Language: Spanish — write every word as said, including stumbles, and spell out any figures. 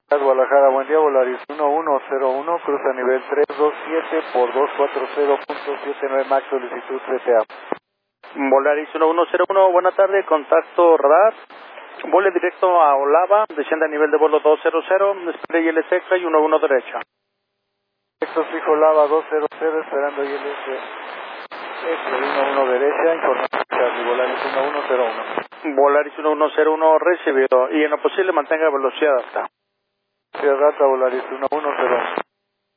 Guadalajara, buen día, Volaris uno uno cero uno, cruza nivel tres dos siete por doscientos cuarenta punto setenta y nueve Max, solicitud C T A. Volaris uno uno cero uno, buena tarde, contacto radar, vuele directo a Olava, desciende a nivel de vuelo doscientos, espere I L S extra y uno uno derecha. Texto fijo Lava doscientos, esperando I L S extra y uno uno derecha, información Charlie, Volaris uno uno cero uno. Volaris uno uno cero uno recibido, y en lo posible mantenga velocidad alta. Sierra Alta, Volaris uno uno cero uno.